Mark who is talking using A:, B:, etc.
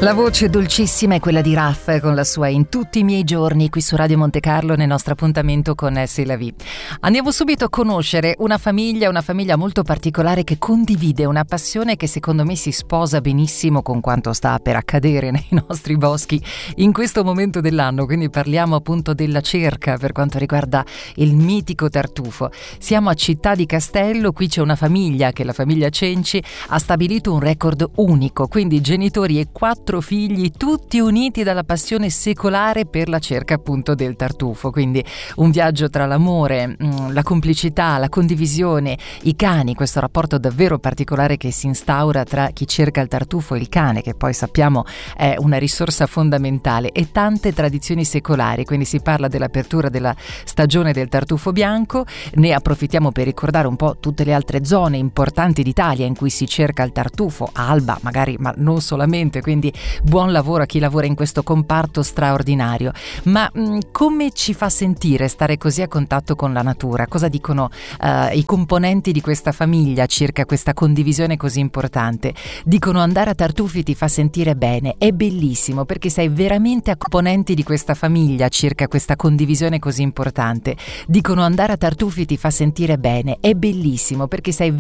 A: La voce dolcissima è quella di Raff con la sua In tutti i miei giorni qui su Radio Monte Carlo nel nostro appuntamento con C'est la vie. Andiamo subito a conoscere una famiglia molto particolare che condivide una passione che secondo me si sposa benissimo con quanto sta per accadere nei nostri boschi in questo momento dell'anno, quindi parliamo appunto della cerca per quanto riguarda il mitico tartufo. Siamo a Città di Castello, qui c'è una famiglia che la famiglia Cenci ha stabilito un record unico, quindi genitori e 4 figli tutti uniti dalla passione secolare per la cerca appunto del tartufo, quindi un viaggio tra l'amore, la complicità, la condivisione, i cani, questo rapporto davvero particolare che si instaura tra chi cerca il tartufo e il cane, che poi sappiamo è una risorsa fondamentale, e tante tradizioni secolari, quindi si parla dell'apertura della stagione del tartufo bianco, ne approfittiamo per ricordare un po' tutte le altre zone importanti d'Italia in cui si cerca il tartufo, Alba magari, ma non solamente, quindi buon lavoro a chi lavora in questo comparto straordinario. Ma come ci fa sentire stare così a contatto con la natura? Cosa dicono i componenti di questa famiglia circa questa condivisione così importante? Dicono: andare a Tartufi ti fa sentire bene, è bellissimo perché sei veramente a componenti di questa famiglia circa questa condivisione così importante. Dicono: andare a Tartufi ti fa sentire bene, è bellissimo perché sei